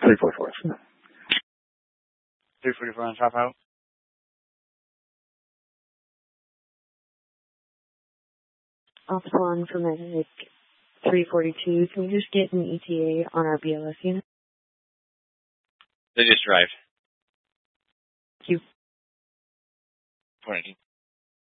344. 344 on top out. Officer 1 for Medic 342. Can we just get an ETA on our BLS unit? They just arrived. Thank you. 419.